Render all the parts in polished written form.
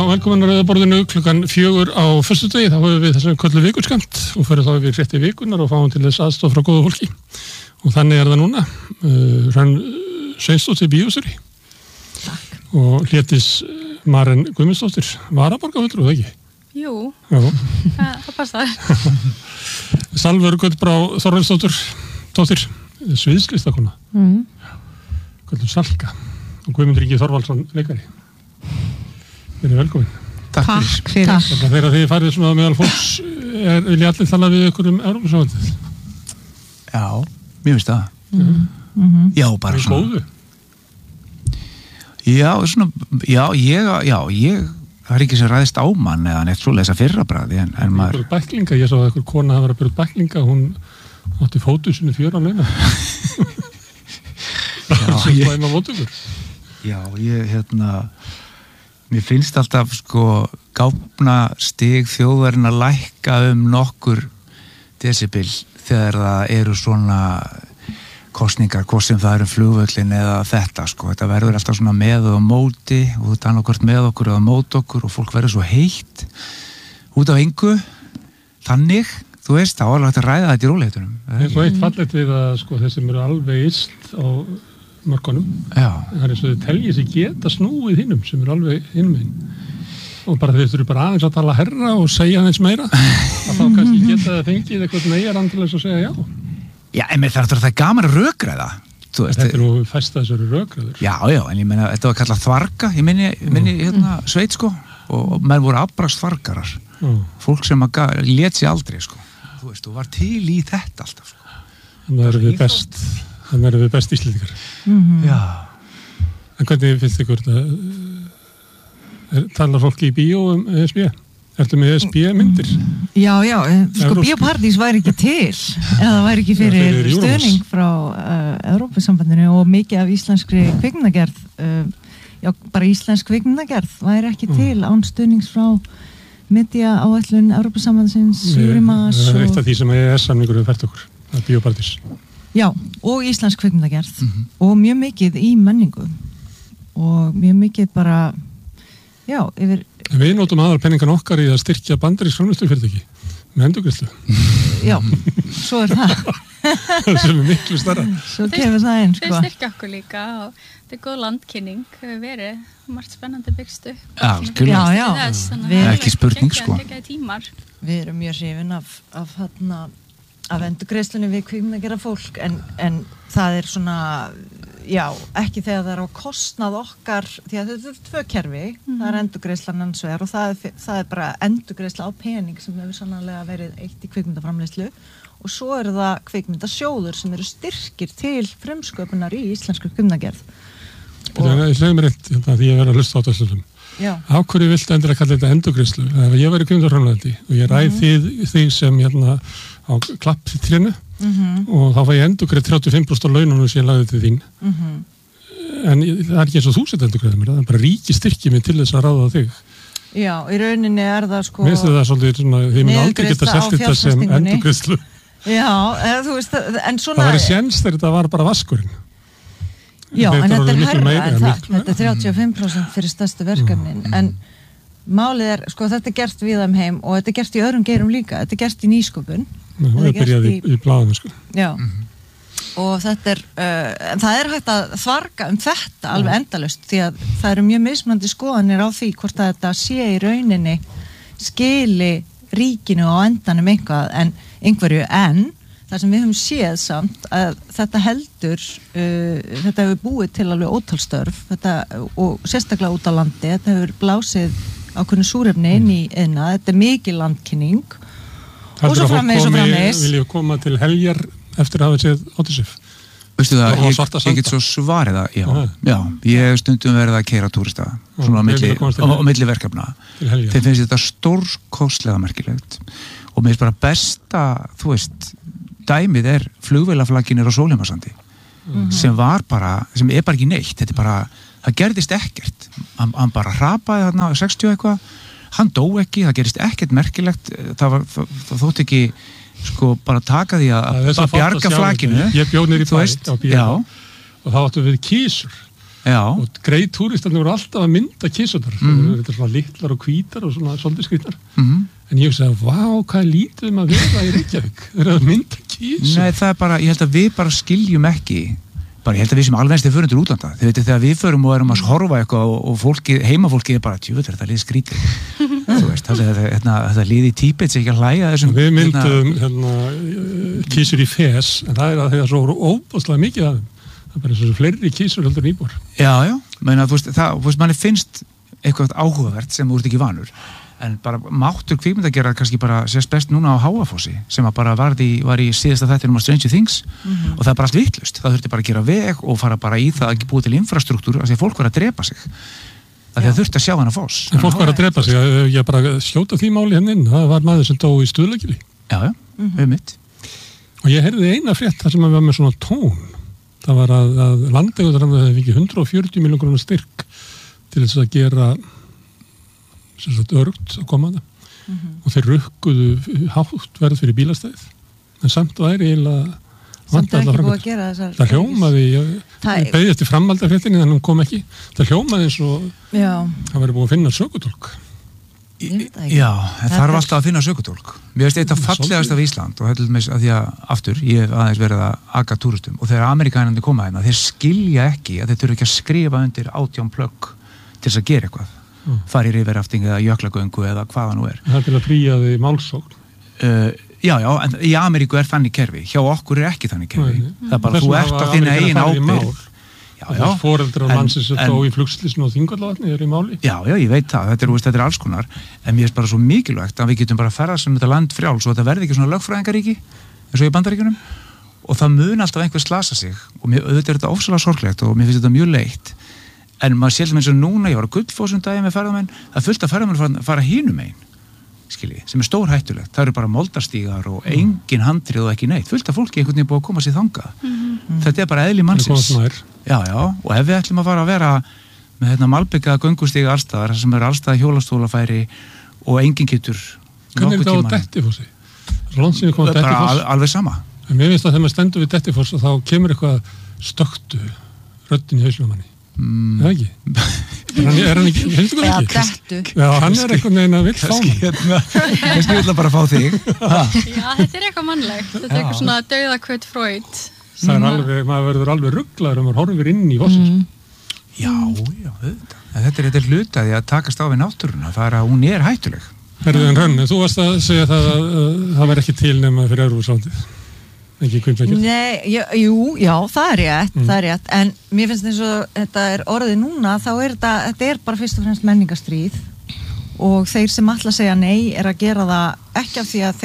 velkomin að Rauðaborðinu klukkan 4 á föstudegi. Þá höfum við þessum köllu vikuskamt og fyrir þá við fréttir vikunar og fáum til þess aðstoð frá góðu fólki. Og þannig það núna. Hrönn Sveinsdóttir bíóstjóri. Takk. Og Hlédís Maren Guðmundsdóttir, varaborgarfulltrúi, það ekki? Jú, Já. það passar. Salvör Guðbrá Þorvaldsdóttir, sviðslistakona. Guðlum Salka. Og Guðmundur Ingi Þorvaldsson, leikari. Verið velkomin. Takk fyrir. Þegar þið farið svona meðal fólks, vil ég allir tala við ykkur Evrópusambandið? Já, mér finnst það. Já, bara svona. Góðu? Já, svona, ég það er ekki sem ræðist á mann eða neitt svoleiðis að fyrrabræði en maður... Bæklinga, ég sá að einhver kona hafa verið að byrja bæklinga, hún átti fótusinu 4 á launa. Já, mér finnst alltaf gáfna stig þjóðarinnar lækka nokkur desibil þegar það eru svona kosningar, hvort sem það flugvöllin eða þetta, þetta verður alltaf svona með og móti og þetta annarkvort með okkur eða mót okkur og fólk verður svo heitt út af engu þannig, þú veist, þá er alveg hægt að ræða þetta í róleitunum. Það er svo eitt fallegt við að þeir sem eru alveg illt á mörkunum, það er eins og þau telji sig geta snúið hinnum sem eru alveg hinnum hinn og bara þeir þurfi bara aðeins að tala herra og segja aðeins meira að þá kannski geta það fengið eitthvað meira til þess að segja já. Já, en það er gaman að rökræða. Þetta er nú fæst að þessari rökræður. Já, en ég meina, þetta var kallað þvarga í minni sveit, og menn voru afbrast þvargarar. Fólk sem lét sig aldrei, Þú veist, og var til í þetta alltaf, Þannig erum við best Íslendingar. Já. En hvernig finnst ykkur talar fólki í bíó ESB? Ertu með ESB-myndir? Já, Bíóparadís væri ekki til eða það væri ekki fyrir stuðning frá Evrópusambandinu og mikið af íslenskri kvikmyndagerð bara íslensk kvikmyndagerð væri ekki til án stuðnings frá media áætlun Evrópusambandsins Júrimas og... Það er eitt af því sem EES-samningur hefur fært okkur, það er Bíóparadís. Já, og íslensk kvikmyndagerð og mjög mikið í menningu og mjög mikið bara yfir... Við notum aðalpenningan okkar í að styrkja bandarísk framleiðslufyrirtæki með endurgreiðslu. Já, svo er það. Það sem er miklu stærra. Svo kemur það inn, Þau styrkja okkur líka og þetta er góð landkynning, hefur verið margt spennandi byggst upp. Já. Það er ekki spurning, Við erum mjög hrifin af endurgreiðslunni við kvikmyndagerða fólk en það er svona ekki þegar það er á kostnað okkar því að þetta er 2 kerfi það er endurgreiðslan annars vegar og það er bara endurgreiðsla á pening sem hefur sannarlega verið eitt í kvikmyndaframleiðslu og svo er það kvikmyndasjóður sem eru styrkir til frumsköpunar í íslenskri kvikmyndagerð. Ég segi mér eitt því ég verið að hlusta á þessu. Á hverju viltu endilega kalla þetta endurgreiðslu? Ef ég væri kvikmyndaframleiðandi og ég ræð þig sem á klapptrénu og þá fæ ég endurgreið 35% á laununum sem ég lagði til þín. En það er ekki eins og þú sett endurgreiðið mér, það er bara ríki styrkir mig til þess að ráða þig. Já, í rauninni er það Mér finnst það svolítið svona, þið mun aldrei geta selt þetta sem endurgreiðslu. Já, þú veist, en svona... Það var séns þegar þetta var bara vaskurinn. Já, en þetta er herra en það, þetta er 35% fyrir stærstu verkefnin, en málið er, þetta er gert víða heim og þetta er gert í öðrum geirum líka, þetta er gert í nýsköpun. Það er byrjað í blaðinu, Já, og þetta er, það er hægt að þvarga þetta alveg endalaust, því að það eru mjög mismunandi skoðanir á því hvort að þetta sé í rauninni skili ríkinu á endanum einhverju, en það sem við höfum séð samt að þetta heldur, þetta hefur búið til alveg ótalstörf og sérstaklega út á landi, þetta hefur blásið ákveðnu súrefni inn í þetta er mikil landkynning og svo framvegis. Viljum koma til heljar eftir að hafa séð Odyssey? Veistu það, ég get svo svarið það, já, ég hef stundum verið að keyra túrista, svona á milli verkefna. Þeir finnst þetta stórkostlega merkilegt og mér finnst bara besta, þú veist, dæmið er flugvélaflaginir á Sólheimasandi sem er bara ekki neitt, þetta er bara, það gerðist ekkert, hann bara hrapaði þarna 60 eitthvað, hann dó ekki, það gerist ekkert merkilegt, það þótt ekki bara taka því að bjarga flaginu. Ég bjó niður í bæ og þá áttum við kísur og greið túristarnir voru alltaf að mynda kísurnar, þetta er svona litlar og hvítar og svona svolítið skrýtnar, en ég sagði, vá, hvað lítið að vera í Reykjavík, þeir eru að mynda kísur. Nei, það bara, ég held að við bara skiljum ekki, ég held að við sem alveg förum til útlanda, þið veitir þegar við förum og erum að horfa eitthvað og heimafólki er bara, þetta líð skrítið, þú veist, þetta líði Tíbet sér ekki að hlæja þessum. Við myndum kísur í Fes, en það er að það er svo óbúslega mikið af þeim. Það er bara eins og fleiri kísur heldur en íbúar. Já, menna, þú veist, manni finnst eitthvað áhugavert sem þú ert ekki vanur, en bara máttur kvikmyndagerðar kannski bara sést best núna á Háafossi, sem að bara var í síðasta þættinum á Stranger Things, og það er bara allt vitlaust. Það þurfti bara að gera veg og fara bara í það að búa til infrastruktúr, af því að fólk var að drepa sig. Það þurfti að sjá hana foss. En fólk var að drepa sig, ég bara skjóta því máli inn, það var maður sem dó í Stuðlagili. Já, mitt. Og ég heyrði eina frétt þar sem að við varum með svona tón. Það var að landeigendur hefði fikið 140 milljón króna styrk til þess að gera öruggt að koma það. Og þeir rukkuðu hátt verð fyrir bílastæðið. En samt væri eiginlega samt er ekki búið að gera þessar. Það hljómaði, ég beði eftir framhaldafréttinni en hún kom ekki. Það hljómaði eins og það væri búið að finna sökutólk. Já, það þarf alltaf að finna sökutólk. Mér veist eitt af fallegast af Ísland og heldur með því að aftur, ég hef aðeins verið að aka túristum og þegar Amerikanandi koma hérna, þeir skilja ekki að þeir þurfa ekki að skrifa undir 18 plögg til þess að gera eitthvað. Fara í riverrafting eða jöklagöngu eða hvaða nú er. Það er til að fría því málsókn. Já, en í Ameríku er þannig kerfi. Hjá okkur er ekki þannig kerfi. Það er bara, þú ert að þinna eigin ábyrgð. Já. Fóreldrar mannsins sem þó í flugslýsinu og Þingvallavatni eru í máli. Já, ég veit það. Þetta er alls konar. En mér er bara svo mikilvægt að við getum bara að ferðast þetta land frjáls og þetta verði ekki svona lögfræðingaríki eins og í Bandaríkjunum. Og það mun alltaf einhver slasa sig. Og auðvitað er þetta ofsalega sorglegt og mér finnst þetta mjög leitt. En maður sér eins og núna, ég var á Gullfossum daginn með ferðamenn, það fullt af ferðamenn fara hinum megin, skiljið, sem er stór hættulegt. Það eru bara moldarstígar og engin handrið og ekki neitt. Fullt af fólki einhvern veginn búið að koma sér þangað. Þetta er bara eðli mannsins. Já, og ef við ætlum að fara að vera með malbikaða göngustíga allstaðar, sem eru allstaða hjólastólafæri og enginn getur hvernig er þetta á Dettifossi? Alveg sama. En mér finnst að þegar maður stendur við Dettifoss og þá kemur eitthvað stöktu röddin í hausnum manni. Það ekki? Er hann ekki? Heldur þú ekki? Já, hann er eitthvað neina vill fá mig. Kannski vill að bara fá þig. Já, þetta er eitthvað mannlegt. Þetta er eitthvað svona dauðakvöt Freud. Það er alveg, maður verður alveg rugglaður og maður horfir inn í Fossin. Já, auðvitað. Þetta er hlutaði að takast á við náttúruna. Það er að hún er hættuleg. Herðu en Hrönn, þú varst að segja það að það væri ekki til nema fyrir Evrópusambandið. Ekki kvimpleikir? Nei, já, það er rétt, en mér finnst eins og þetta er orðið núna, þá er þetta er bara fyrst og fremst menningarstríð og þeir sem ætla að segja nei er að gera það ekki af því að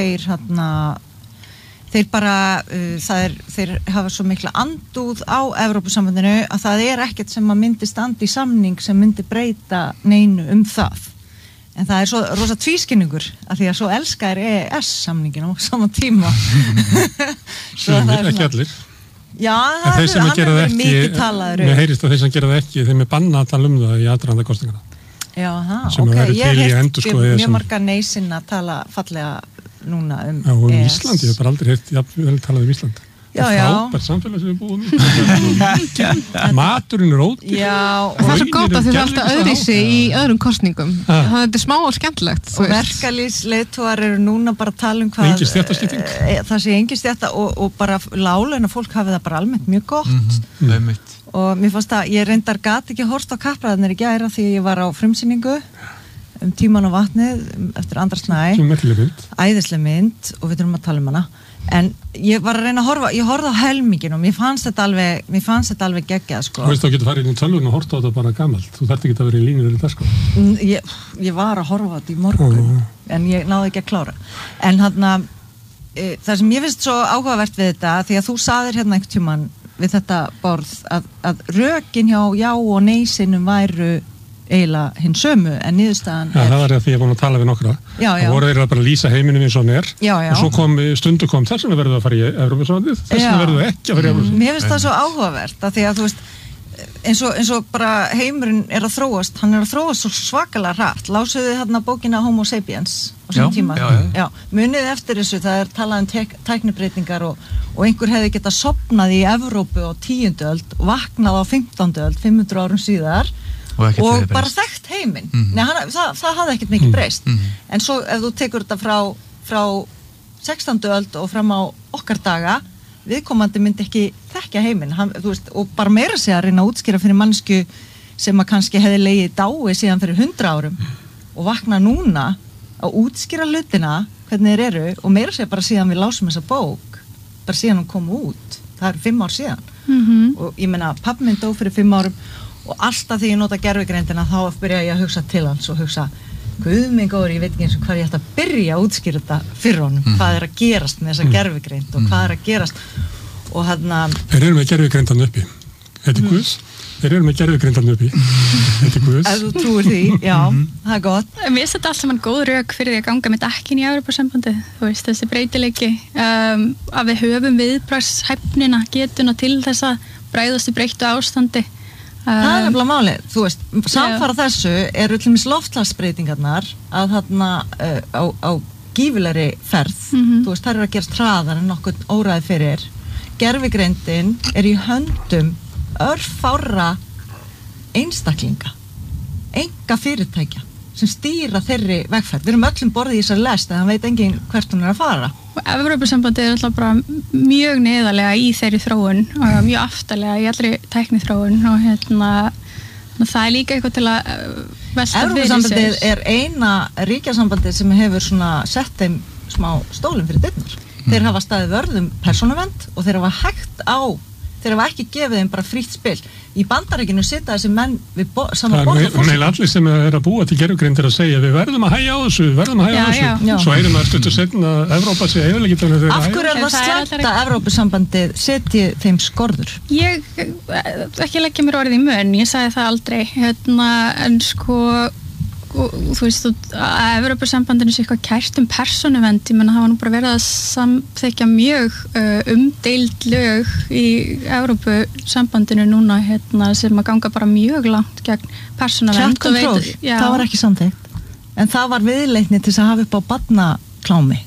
þeir bara, þeir hafa svo mikla andúð á Evrópusambandinu að það er ekkert sem að myndi standa í samning sem myndi breyta neinu það. En það er svo rosa tvískinningur af því að svo elskar EES-samningin á sama tíma. Sumir, ekki allir. Já, hann er mikið talaður. Mér heyrist að þeir sem gera það ekki, þeim er bannað að tala það í aðdraganda kosningana. Já, ok, ég hef mjög marga neysinn að tala fallega núna EES. Já, og Ísland, ég hef bara aldrei heyrt vel talað Ísland. Já. Frábært samfélag sem við búum í. Maturinn er ódýr. Já, og það er svo gott að þið er alltaf öðrísi í öðrum kosningum. Það er smá og skemmtlegt. Og verkalýðsleiðtogar eru núna bara að tala hvað engin stéttaskipting. Það sé engin stétta og bara láglauna fólk hafi það bara almennt mjög gott. Og mér fannst að ég reyndar gat ekki horft á kappræðarnir í gæra því ég var á frumsýningu Tímann og vatnið eftir Andra Snæ. Æðisleg mynd og við þurfum að tala hana. En ég var að reyna að horfa, ég horfði á helmingin og mér fannst þetta alveg geggjað, sko. Þú veist, þá getur farið inn í tölvun og horta á þetta bara gamalt. Þú þarft ekki að vera í línur eða það, sko. Ég var að horfa á þetta í morgun, en ég náði ekki að klára. En það sem ég finnst svo áhugavert við þetta, því að þú saðir hérna einhvern tímann við þetta borð að rökin hjá já og nei-sinnum væru eiginlega hinn sömu, en niðurstaðan það var því að ég er búin að tala við nokkra. Það voru þeirra bara að lýsa heiminum eins og hann er. Og svo stundu kom þess vegna verður að fara í Evrópusambandið, þess vegna verður ekki að fara í Evrópusambandið. Mér finnst það svo áhugavert, að því að þú veist, eins og bara heimurinn er að þróast, hann er að þróast svo svakalega hratt. Lásuðu þarna bókina Homo sapiens á þessum tíma. Já, munið eftir þessu, það talað tæknibreytingar og einhver hefði getað sofnað í Evrópu á 10. öld og vaknað á 15. öld, 500 árum síðar og bara þekkt heiminn. Nei, það hafði ekkert mikið breyst. En svo ef þú tekur þetta frá 16. öld og fram á okkar daga, viðkomandi myndi ekki þekkja heiminn, og bara meira sig að reyna að útskýra fyrir mannsku sem að kannski hefði legið dái síðan fyrir 100 árum og vakna núna að útskýra hlutina hvernig þeir eru og meira segja bara síðan við lásum þessa bók bara síðan hún kom út, það 5 ár síðan og ég meina pabbi minn dó fyrir 5 árum og alltaf þegar ég nota gervigreindina þá byrja ég að hugsa til hans og hugsa Guð minn góður, ég veit ekki eins og hvað ég ætti að byrja að útskýra þetta fyrir honum, hvað að gerast með þessa gervigreind og hvað að gerast og Þeir eru með gervigreindan uppi, þetta Guðs Þeir eru með gervigreindan uppi, þetta Guðs Ef þú trúir því, já, það gott Mér finnst þetta allt saman góð rök fyrir því að ganga með dekkin í Evrópusambandið, þú veist, þessi breytileiki að við höfum viðbragðshæfnina, getuna til þess að bregðast í breyttu ástandi Það nefnilega málið, þú veist, samfara þessu eru til dæmis loftslagsbreytingarnar að á gífilegri ferð, þú veist, þær eru að gerast hraðar en nokkuð óræði fyrir. Gervigreindin í höndum örfárra einstaklinga, enga fyrirtækja sem stýra þeirri vegferð. Við erum öllum borðið í þessari lest en það veit enginn hvert hún að fara. Og Evrópusambandið alltaf bara mjög neðarlega í þeirri þróun og mjög aftarlega í allri tækniþróun og það líka eitthvað til að velta fyrir sér. Evrópusambandið eina ríkjasambandið sem hefur svona sett þeim smá stólum fyrir dyrnar. Þeir hafa staðið vörðum persónuvernd og þeir hafa ekki gefið þeim bara frítt spil. Í Bandaríkinu sitja þessi menn við sama borð. Neil allir sem að búa til gervigreind að segja við verðum að hægja á þessu, Svo erum að stuttu setna að Evrópa sé eiginlega Af hverju það slæmt að Evrópusambandið setji þeim skorður? Ég ekki leggja mér orðið í mun, ég sagði það aldrei en sko þú veist að Evrópusambandinu sé eitthvað kært persónuvernd, ég menna það var nú bara verið að samþykkja mjög umdeild lög í Evrópusambandinu núna sem að ganga bara mjög langt gegn persónuvernd það var ekki samþykkt en það var viðleitni til að hafa upp á barnaklámi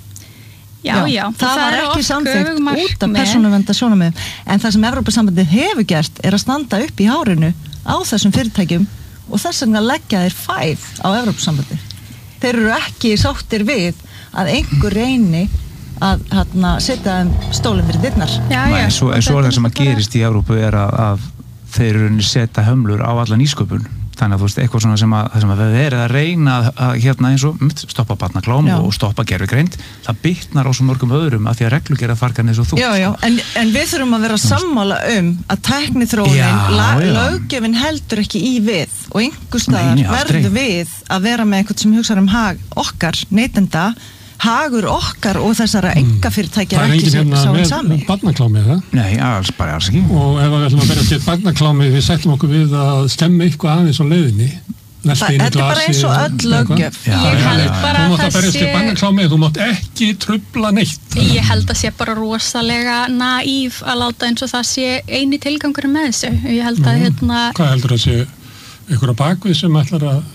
Já, það var ekki samþykkt út af persónuverndarsjónarmiðum en það sem Evrópusambandið hefur gert að standa upp í hárinu á þessum fyrirtækjum og þess vegna leggja þeir fæð á Evrópusambandi. Þeir eru ekki sáttir við að einhver reyni að setja þeim stólinn fyrir dyrnar. Svo það sem að gerist í Evrópu að þeir eru setja hömlur á alla nýsköpun. Þannig að þú veist, eitthvað svona sem að við erum að reyna að eins og stoppa barnaklám og stoppa gervigreind, það bitnar á svo mörgum öðrum að því að reglugerðarfargan eins og þú. Já, en við þurfum að vera sammála að tækniþróunin, löggjöfin heldur ekki í við og einhvers staðar verður við að vera með eitthvað sem hugsa hag okkar, neytenda, hagur okkar og þessara einkafyrirtækja ekki sem sáum sami. Það er enginn með barnaklámi, eða? Nei, alls ekki. Og ef við ætlum að vera til barnaklámi, við sættum okkur við að stemma eitthvað aðeins á leiðinni. Þetta er bara eins og öll löggjöf. Ég held bara að það sé... Þú mátt ekki trufla neitt. Ég held að sé bara rosalega naív að láta eins og það sé eini tilgangur með þessu. Ég held að Hvað heldur að sé einhverja bakvið sem ætlar að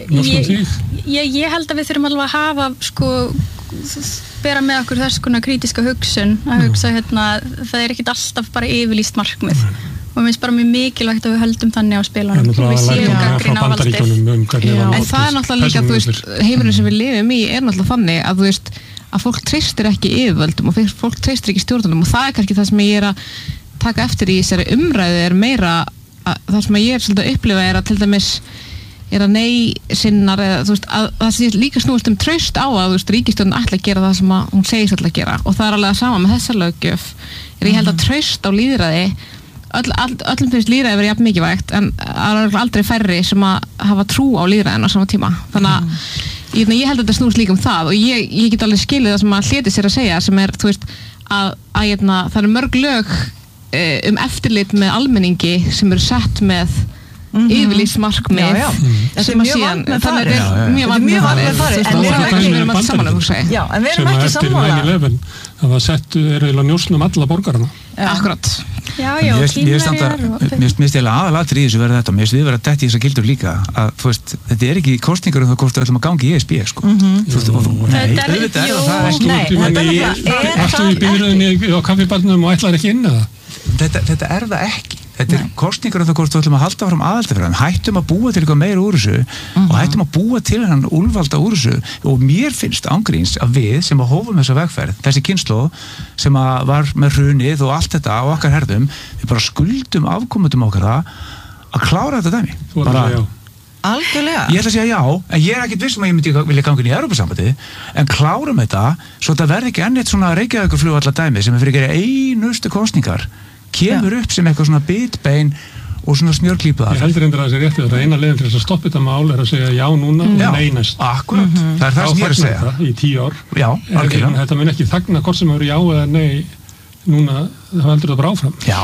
Ég held að við þurfum alveg að hafa bera með okkur þess konar krítiska hugsun að hugsa það er ekkit alltaf bara yfirlýst markmið og mér finnst bara mjög mikilvægt að við höldum þannig á spilunum og við séum gagnrýna á valdið en það er náttúrulega líka, þú veist, heimurinn sem við lifum í er náttúrulega þannig að þú veist að fólk treystir ekki yfirvöldum og fólk treystir ekki stjórnum og það er kannski það sem ég er að taka eftir í þessari umræðu er meira það sem ég er svolítið að upplifa er að til dæmis er að sinnar eða þú veist að það sé líka snúist traust á að þú veist ríkisstjórnin ætla að gera það sem að hún segist ætla að gera og það er alveg að sama með þessa löggjöf ég held að traust á lýðræði öllum finnst lýðræði verið jafn mikilvægt en það er aldrei færri sem að hafa trú á lýðræðin á sama tíma þannig að ég held að þetta snúist líka það og ég get alveg skilið það sem að Hléti sér að segja sem er þú veist að það eru mörg lög eftirlit með almenningi sem eru sett með yfirlýst markmið sem að síðan þannig að mjög vandmeðfarið en við erum ekki sammála sem að eftir 9/11 það var settu eiginlega njósnum alla borgarana akkurat mér finnst ég aðalatur í þessu verða þetta mér finnst við verða dætt í þessa gildur líka að þú veist, þetta er ekki kostningar um það hvort við ætlum að gangi í ESB sko Varstu í byrjunni á kaffibarnum og ætlar ekki inn eða? Þetta er það ekki þetta er kostningar um það hvort við ætlum að halda fram aðaldafræðum hættum að búa til eitthvað meira úr þessu og hættum að búa til hann úlvalda úr þessu og mér finnst ángríns að við sem að hófum þessa vegferð þessi kynslóð sem að var með hrunið og allt þetta á okkar herðum við bara skuldum afkomendum okkar það að klára þetta dæmi bara algjörlega. Ég ætla að segja já, en ég er ekkert viss að ég myndi vilja ganga inn í Evrópusambandið, en klárum þetta svo þetta verði ekki enn eitt svona Reykjavíkurflugvalla dæmi sem er fyrir að gera einustu kosningar kemur upp sem eitthvað svona bitbein og svona smjörklípa. Ég heldur endur að það sé réttið þetta eina leiðin til þess að stoppa þetta mál er að segja já núna og nei næst. Akkurat, það er það sem ég er að segja. Í 10 ár. Já, algjörlega. Þetta mun ekki þagna hvort sem eru já eða nei núna, það heldur það bara áfram. Já,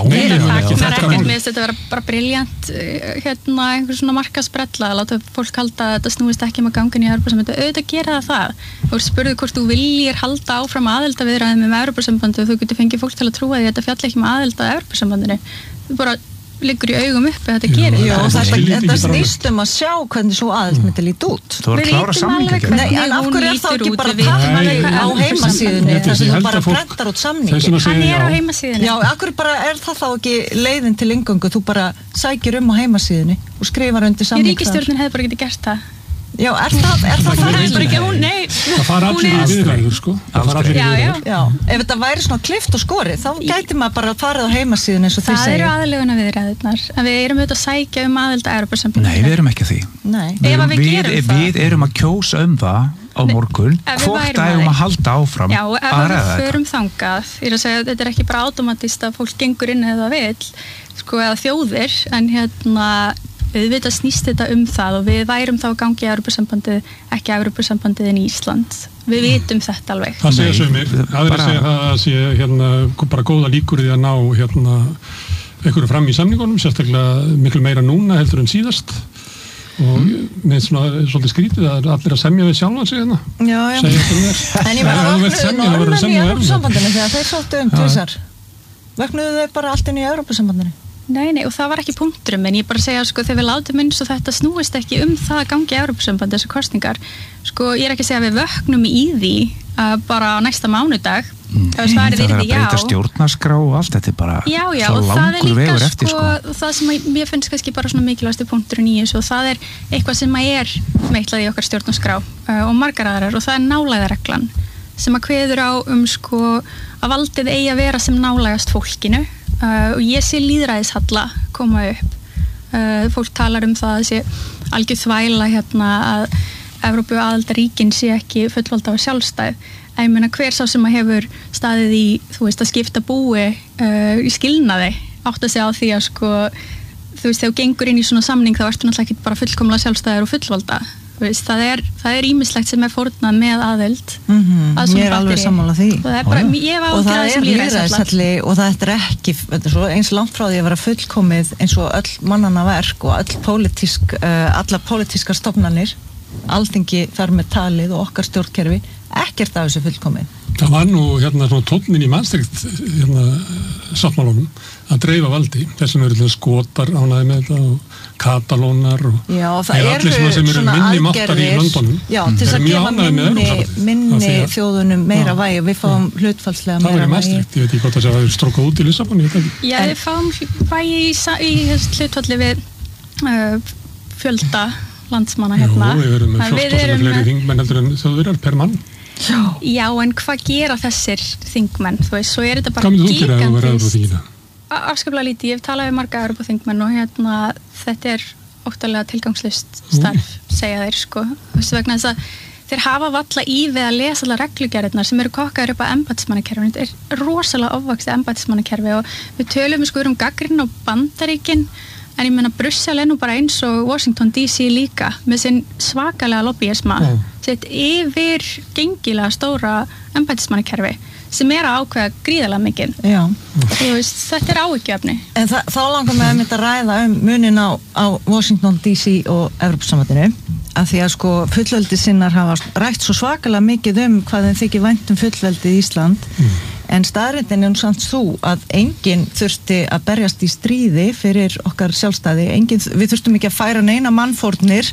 mér finnst þetta vera bara briljant einhver svona markasbrella að láta fólk halda að þetta snúist ekki með gangin í Evrópusambandið, auðvitað gera það og spurðu hvort þú viljir halda áfram aðildarviðræðum með Evrópusambandið og þú getur fengið fólk til að trúa því að þetta fjalli ekki með aðild að Evrópusambandinu þú bara liggur í augum uppi að þetta gerir þetta snýst að sjá hvernig svo aðild myndi líti út við vitum alveg hvernig en af hverju er það ekki bara takk á heimasíðunni þar sem þú bara prentar út samningi hann er á heimasíðunni já, af hverju bara er það þá ekki leiðin til inngöngu þú bara sækir á heimasíðunni og skrifar undir samning ríkisstjórnin hefði bara getið gert það já, er það það fara allir í viðræður sko já, ef þetta væri svona klift og skorið þá gæti maður bara farið á heimasíðun eins og þið segja það eru aðlöguna viðræðurnar en við erum auðvitað að sækja aðild að Evrópusambandinu nei, við erum ekki að því við erum að kjósa það á morgun hvort ægum að halda áfram já, ef við förum þangað ég er að segja að þetta er ekki bara automatist að fólk gengur inn eða vill sko eða þjóðir en auðvitað snýst þetta það og við værum þá að gangi í Evrópusambandið ekki Evrópusambandið en Ísland við vitum þetta alveg það segja sumir, aðrir segja það að sé bara góða líkur í að ná einhverju fram í samningunum sérstaklega miklu meira núna heldur en síðast og með svona svolítið skrítið að allir að semja við sjálfan sig en ég var að vaknaðu norðmenn í Evrópusambandinu þegar þeir sóttu tvisar vaknaðu þau bara allt inn í Evrópusambandinu Nei, og það var ekki punkturum en ég bara segja, sko, þegar við látum eins og þetta snúist ekki það að gangi í Evrópusambandi þessar kosningar, sko, ég er ekki að segja að við vöknum í því bara á næsta mánudag það er að breyta stjórnarskrá og allt þetta er bara og það er líka eftir, sko, það sem ég finnst kannski bara svona mikilvægasti punkturinn í þessu og það er eitthvað sem er meitlað í okkar stjórnarskrá og margar aðrar og það er nálægðarreglan sem að kveður á sko, að valdið eigi að vera sem nálægast fólkinu og ég sé lýðræðishalla koma upp fólk talar það að sé algjör þvæla að Evrópu aðildarríkin sé ekki fullvalda og sjálfstæð ég meina hver sá sem að hefur staðið í þú veist að skipta búi í skilnaði átt að segja á því að sko þú veist þegar þú gengur inn í svona samning þá ertu náttúrulega ekki bara fullkomlega sjálfstæður og fullvalda veist, það er ýmislegt sem er fórnað með aðild ég er alveg sammála því og það er lýðræðishalli og það er ekki eins langt frá því að vera fullkomið eins og öll mannanna verk og allar pólitískar stofnanir Alþingi þar með talið og okkar stjórnkerfi ekkert af þessu fullkomið það var nú svona tónnin í Maastricht sáttmálunum að dreifa valdi þessum eru skotar ánæði með þetta og katalónar og allir sem eru minni máttar í löndunum til þess að gefa minni þjóðunum meira vægi við fáum hlutfallslega meira vægi það var í Maastricht, ég veit ekki hvort það sé að það er strókað út í Lissabon við fáum vægi í hlutfalli við fjölda landsmanna við erum með 14 fleiri þingmenn heldur en þjóðverjar per mann Já, en hvað gera þessir þingmenn? Þú veist, svo er þetta bara gigantískt. Hvað myndir þú gera ef þú verður Evrópuþingina? Afskaplega lítið, ég hef talað við marga Evrópuþingmenn og þetta er óttalega tilgangslaust starf, segja þeir, sko. Þú veist, vegna þess að þeir hafa valla í við að lesa allar reglugerðirnar sem eru kokkaður upp á embættismannakerfinu. Þetta er rosalega ofvaxið embættismannakerfi og við tölum sko gagnrýni á Bandaríkin en ég meina Brussel er nú bara eins og Washington DC líka með sinn svakalega lobbyisma sitt yfir gengilega stóra embættismannakerfi sem að ákveða gríðarlega mikið. Já. Þú veist, þetta áhyggjuefni. En þá langar mig að ræða munin á Washington DC og Evrópusambandinu, af því að sko fullveldisinnar hafa rætt svo svakalega mikið hvað þeim þykir vænt fullveldið Ísland, en staðreyndin nú samt þú að enginn þurfti að berjast í stríði fyrir okkar sjálfstæði, við þurftum ekki að færa neina mannfórnir,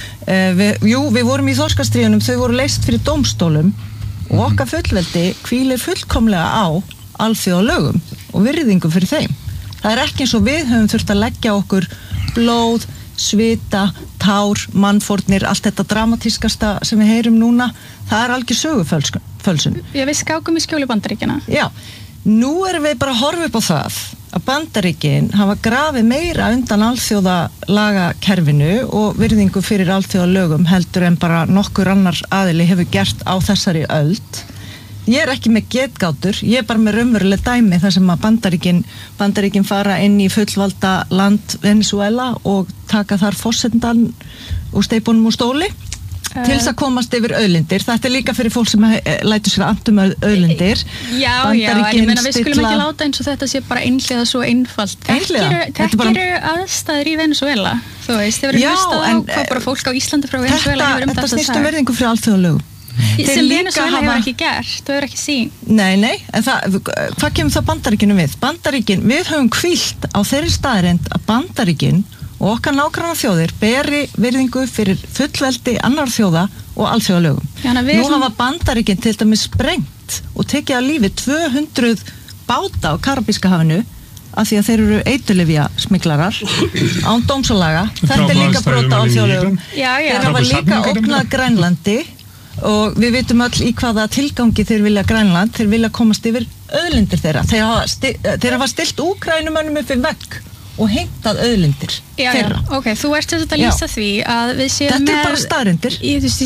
við vorum í þorskastríðunum, þau voru leyst fyrir dómstólum og okkar fullveldi hvílir fullkomlega á alþjóðalögum og virðingu fyrir þeim. Það er ekki eins og við höfum þurft að leggja okkur blóð, svita, tár, mannfórnir, allt þetta dramatískasta sem við heyrum núna, það er algjör sögufölsun. Já, við skákum í skjóli Bandaríkjanna. Já, nú erum við bara að horfa upp á það að Bandaríkin hafa grafið meira undan alþjóðalagakerfinu og virðingu fyrir alþjóðalögum heldur en bara nokkur annar aðili hefur gert á þessari öld. Ég er ekki með getgátur, ég er bara með raunveruleg dæmi þar sem að Bandaríkin fara inn í fullvalda land Venezuela og taka þar forsetann og steypunum úr stóli til þess að komast yfir auðlindir. Þetta er líka fyrir fólk sem lætur sér andum auðlindir. Já, en ég meina við skulum ekki láta eins og þetta sé bara einhliða svo einfalt. Þetta eru aðstæður í Venezuela, þú veist, þið verður hlustað á hvað bara fólk á Íslandi frá Venezuela hefur þetta að snýst verðingu fyrir alþjóðalögum. Sem Venezuela hefur ekki gert, þau hefur ekki sín. Nei, en hvað kemur það Bandaríkinu við? Bandaríkin, við höfum hvílt á þeirri staðreynd að Bandaríkin og okkar nágranna þjóðir beri virðingu fyrir fullveldi annar þjóða og alþjóðalögum. Nú hafa Bandaríkin til dæmis sprengt og tekið að lífi 200 báta á Karabíska hafinu af því að þeir eru eiturlyfja smiklarar án dómsalaga. Þetta er líka brot á alþjóðalögum. Þeir hafa líka ógnað Grænlandi og við vitum öll í hvaða tilgangi þeir vilja Grænland, þeir vilja komast yfir auðlindir þeirra. Þeir hafa stilt Úkrænumönnum upp í vegg og heimtað auðlindir þeirra. Ok, þú ert þess að lýsa því að við séum Þetta er bara staðreyndir.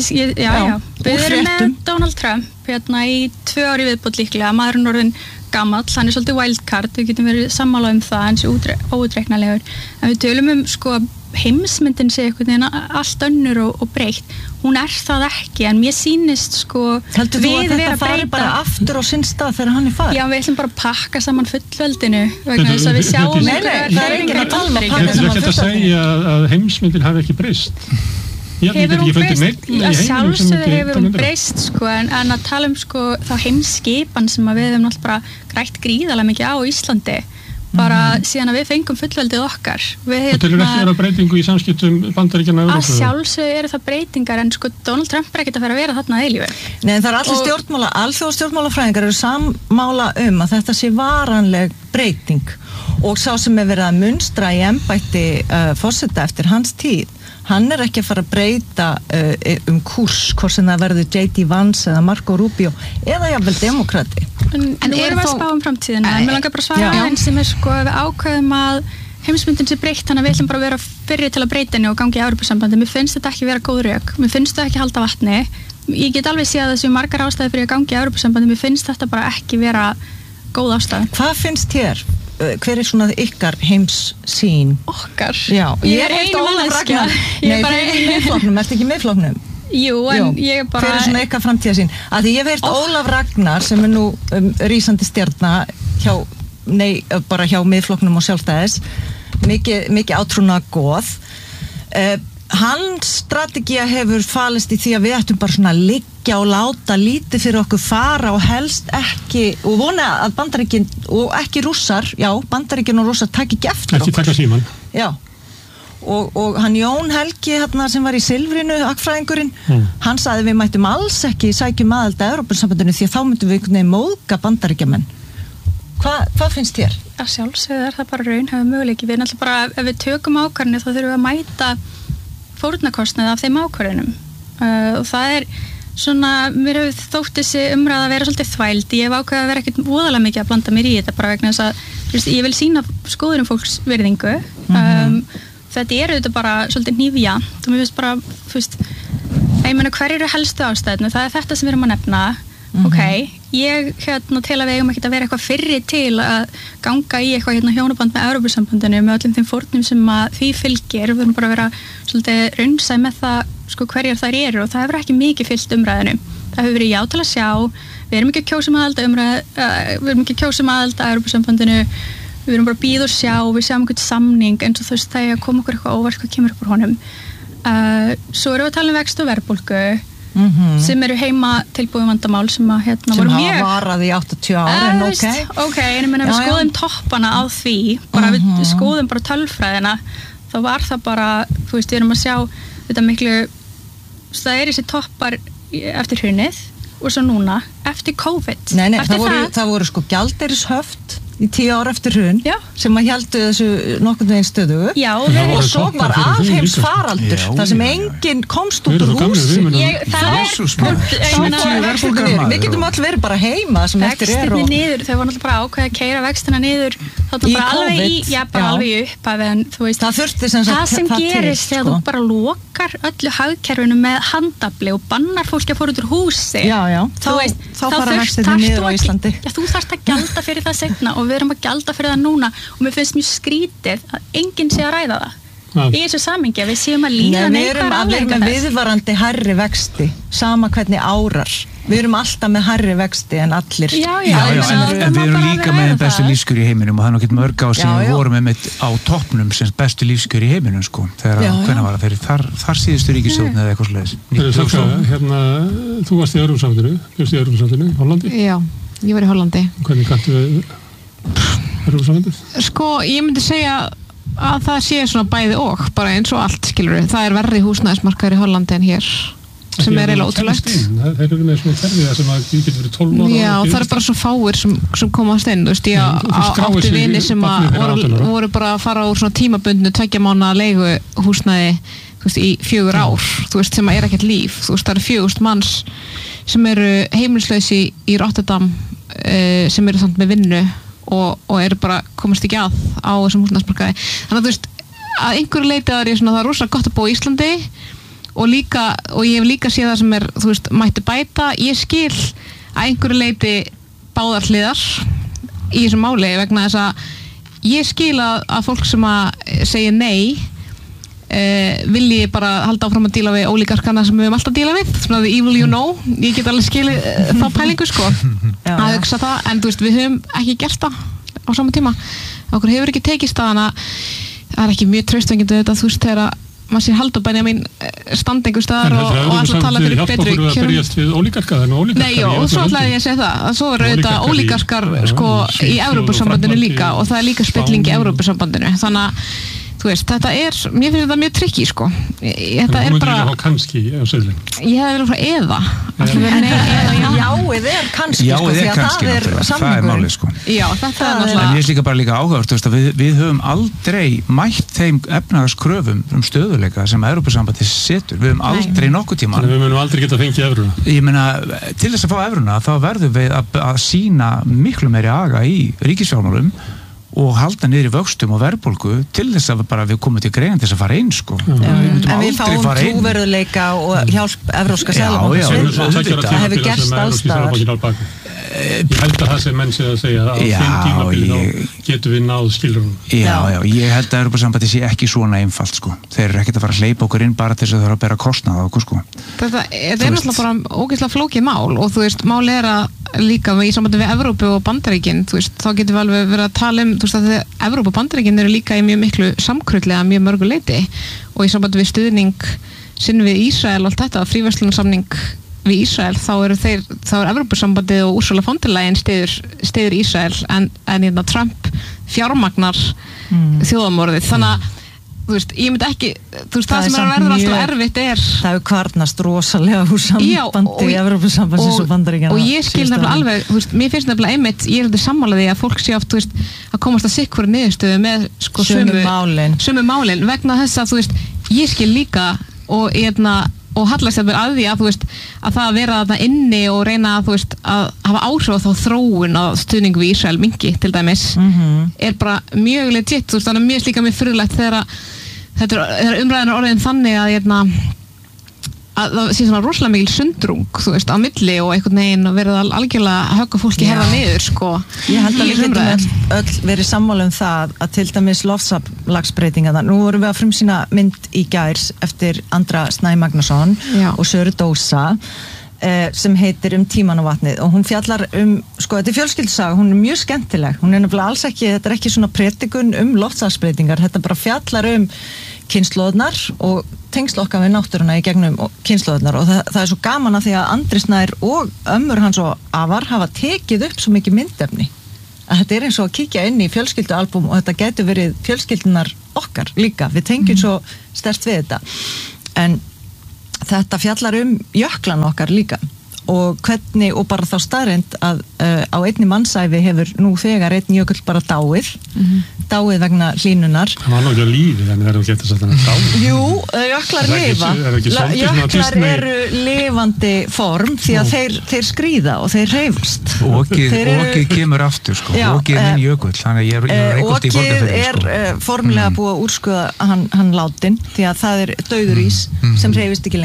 Við erum með Donald Trump hérna í 2 ári viðbót líklega, maðurinn orðinn gamall, hann er svolítið wildcard, við getum verið sammála það, hann sé óútreiknanlegur, en við tölum sko heimsmyndin sé einhvern veginn allt önnur og breytt. Hún er það ekki, en mér sýnist sko heldur þú að þetta fari bara aftur á sinn stað þegar hann er farið? Já, við ætlum bara að pakka saman fullveldinu vegna þess að við sjáum það er ekki að tala Ég ætla ekki að segja að heimsmyndin hafi ekki breyst. Hefur hún breyst? Sjálfsögðu hefur hún breyst sko, en að tala sko þá heimskipan sem við hefum náttúrulega bara grætt gríðarlega mikið á Íslandi bara síðan að við fengum fullveldið okkar. Það telur ekki vera breytingu í samskiptum Bandaríkjanna og Evrópu? Að sjálfsögðu eru það breytingar, en sko Donald Trump er ekkert að vera þarna að eilífu. Nei, en það er allir alþjóðastjórnmálafræðingar eru sammála að þetta sé varanleg breyting og sá sem er verið að munstra í embætti forseta eftir hans tíð, hann er ekki að fara að breyta kúrs, hvort sem það verður J.D. Vance eða Marco Rubio eða jafnvel demokrati. En erum við að spá framtíðina? En mér langar bara að svara einn sem er sko við ákveðum að heimsmyndin sé breytt, þannig að við ætlum bara að vera fyrri til að breyta henni og gangi í Evrópusambandi. Mér finnst þetta ekki vera góð rök, mér finnst þetta ekki halda vatni. Ég get alveg séð að þessu margar ástæði fyrir að gangi í Evrópusambandi, mér finnst þetta bara ekki vera góð ástæði. Hvað finnst þér? Hver er svona ykkar heimssýn? Okkar? Já, ég er einu manneskja. Nei, þið er í Miðflokknum, ertu ekki í Miðflokknum? Jú, en ég er bara... Hver er svona ykkar framtíðarsýn? Af því ég hef heyrt Ólaf Ragnar sem er nú rísandi stjarna bara hjá Miðflokknum og Sjálfstæðis, mikið átrúna góð. Hans strategía hefur falist í því að við ættum bara svona að liggja og láta lítið fyrir okkur fara og helst ekki, og vona að Bandaríkin og ekki Rússar, Bandaríkin og Rússar takk ekki eftir okkur. Ekki taka síman. Já. Og hann Jón Helgi sem var í Silfrinu, akfræðingurinn, hann sagði við mættum alls ekki sækjum aðild að Evrópusambandinu því að þá myndum við einhvern veginn móðga Bandaríkjamenn. Hvað finnst þér? Að sjálfsögðu er það bara raunhæfur möguleiki. Við náttúrulega bara, ef við tökum ákvarðanir þá þurfum við að mæta fórnarkostnaði af þeim ákvarðunum. Og það er svona, mér hefur þótt þessi umræða að vera svolítið þvæld. Ég hef ákveðið að vera ekkert voðalega mikið að blanda mér í þetta bara vegna þess að ég vil sýna skoðunum fólks virðingu. Þetta er auðvitað bara svolítið hnífjant og mér finnst bara, ég meina hver eru helstu ástæðinu? Það er þetta sem við erum að nefna. Ég til að við eigum ekkert að vera eitthvað fyrri til að ganga í eitthvað hjónaband með Evrópusambandinu með öllum þeim fórnum sem að því fylgir. Við erum bara að vera svolítið raunsæ með það hverjar þær eru og það hefur ekki mikið fylgt umræðinu. Það hefur verið já til að sjá, við erum ekki að kjósa aðild við erum ekki að kjósa aðild að Evrópusambandinu, við erum bara að bíða og sjá, við sjáum einhvern samning eins og þú veist þegar kom okkur eitthvað óvart hvað kemur upp úr honum. Svo erum við að tala vexti og verðbólgu sem eru heima tilbúin vandamál sem að voru mjög sem hafa varað í 80 ár en ok, en ég meina við skoðum toppana á því bara við skoðum bara tölfræðina þá var það bara, þú veist, við erum að sjá þetta miklu, það þessi toppar eftir hrunið og svo núna, eftir COVID það voru sko gjaldeyrishöft í 10 ár eftir hrun sem að héldu þessu nokkurn veginn stöðu og svo var alheimsfaraldur þar sem enginn komst út úr húsi við getum öll verið bara heima sem eftir niður, þau voru alltaf bara ákveða að keyra vextina niður þarna bara alveg upp en þú veist, það sem gerist þegar þú bara lokar öllu hagkerfinu með handafli og bannar fólki að fóra út úr húsi þá fara vextina niður á Íslandi þú þarft að gjalda fyrir það seinna og við erum að gjalda fyrir það núna og mér finnst mjög skrítið að enginn sé að ræða það í þessu samhengi að við séum að líða neikvæðar afleiðingar þess. Við erum viðvarandi hærri vexti sama hvernig árar við erum alltaf með hærri vexti en allir en við erum líka með bestu lífskjör í heiminum og það er nokkið mörg á sem við vorum með á toppnum sem bestu lífskjör í heiminum sko, þegar hvernig var það fyrir þar síðustu ríkisstjórn eða eitthvað svoleiðis. Þú varst í Evrópusambandinu, Hollandi? Já, ég var í Hollandi. Hvernig kanntu við Evrópusambandið? Sko, ég myndi segja að það sé svona bæði og bara eins og allt, skilur við. Það er verri húsnæðismarkaður í Hollandi en hér sem er eiginlega ótrúlegt. Það eru með svona kerfið sem að getur verið 12 ára. Já, það er bara svo fáir sem komast inn, þú veist, ég átti vini sem voru bara að fara úr svona tímabundnu 2 mánaða leigu húsnæði, þú veist, í 4 ár, þú veist, sem er ekkert líf, þú veist, það eru 4.000 manns sem eru heimilislausi í Rotterdam sem eru samt með vinnu og eru bara komast ekki á þessum húsnæðismarkaði. Þannig að þú veist, að einhverju leiti það er rosalega gott að búa í Íslandi og ég hef líka séð það sem er, þú veist, mætti bæta. Ég skil að einhverju leiti báðar hliðar í þessu máli vegna þess að ég skil að fólk sem að segja nei vilji bara halda áfram að díla við ólígarkana sem við höfum alltaf að díla við, svona the evil you know, ég get alveg skilið þá pælingu sko að hugsa það, en þú veist, við höfum ekki gert það á sama tíma, okkur hefur ekki tekist það, þannig að það er ekki mjög traustvengjandi þetta, þú veist, þegar maður sér halda bæni að mín standingu staðar og alltaf tala fyrir betri kjörum. En þetta berjast við ólígarka, Nei, og svo ætlaði ég að segja það, að svo eru auðvitað ólígarkar sko í Evrópusambandinu líka og það er líka spilling í Evrópusambandinu, þannig að þú veist, þetta mér finnst þetta mjög trikki sko. Þetta er bara kannski á söðlinn. Ég hefði verið frá eða. Jáið er kannski sko, því að það er samningurinn. Málið sko. Já, þetta er náttúrulega. En ég er líka áhugavert, þú veist, að við höfum aldrei mætt þeim efnahagskröfum stöðuleika sem Evrópusambandið setur. Við höfum aldrei nokkuð tíma. Við munum aldrei geta fengið evruna. Ég meina, til þess að fá evruna, þá verðum við að sýna miklu meiri aga í ríkisfjármálum og halda niður í vöxtum og verðbólgu til þess að við komum til greiðan til þess að fara inn sko. En við fáum trúverðuleika og hjálp Evrópska Seðlabankans. Það hefur gerst allstaðar. Ég held að það sem menn sé að segja að þeim tímabili þá getum við náð skilrunum. Já, ég held að Evrópusambandið sé ekki svona einfalt sko. Þeir eru ekkert að fara að hleypa okkur inn bara til þess að það eru að bera kostnað á okkur sko. Þetta er náttúrulega bara ógeðslega flókið mál og þú veist, mál er að líka í sambandi við Evrópu og Bandaríkin, þú veist, þá getum við alveg verið að tala þú veist, að Evrópu og Bandaríkin eru líka í mjög miklu samkrullega mjög mörgu leiti og í sambandi við stuðning sinn við Ísrael og allt þetta, fríverslunarsamning við Ísrael, þá er Evrópusambandið og Ursula von der Leyen stiður Ísrael en Trump fjármagnar þjóðamorðið, þannig að þú veist, ég myndi ekki, þú veist, það sem er að verða alltaf erfitt það hefur kvarnast rosalega úr sambandi í Evrópusambandsins og Bandaríkjanna og ég skil nefnilega alveg, þú veist, mér finnst nefnilega einmitt, ég er þetta sammálaði að fólk sé oft, þú veist, að komast að sikkvara niðurstöðu með sko sömu málin vegna þess að, þú veist, ég skil líka og hallast þetta að því að, þú veist, að það að vera þarna inni og reyna að, þú veist, að hafa áhrif á þá þróun á stuðningu við Ísrael mingi til dæmis er bara mjög legit, þú veist, þannig að mér slíka mjög fyrirlegt þegar umræðan er orðin þannig að það sé svona rosalega mikil sundrung, þú veist, á milli og einhvern veginn og verið algjörlega að högga fólki herða niður, sko. Ég held að við getum öll verið sammála það að til dæmis loftslagsbreytingarnar. Nú vorum við að frumsýna mynd í gær eftir Andra Snæ Magnússon og Söru Dósa sem heitir tíman og vatnið og hún fjallar sko þetta fjölskyldusaga, hún mjög skemmtileg, hún nefnilega alls ekki, þetta ekki svona predikun loftslagsbreytingar, þetta bara fjallar kynslóðnar og tengsl okkar við náttúruna í gegnum kynslóðnar og það svo gaman að því að Andri Snær og ömmur hans og afar hafa tekið upp svo mikið myndefni að þetta eins og að kíkja inn í fjölskyldualbúm og þetta getur verið fjölskyldunar okkar líka, við tengjum svo sterkt við þetta en þetta fjallar jöklan okkar líka og hvernig, og bara þá staðreynd að á einni mannsævi hefur nú þegar einn jökull bara dáið vegna hlýnunar. Það var náttúrulega lífið, en það eru ekki eftir að þetta dáið. Jú, jöklar lifa. Jöklar eru lifandi form því að þeir skríða og þeir hreyfast. Okið kemur aftur, sko. Okið minn jökull, þannig að ég reykast í Borgarfirði, sko. Okið formulega búið að úrskuða hann látin, því að það dauður ís sem hreyfist ekki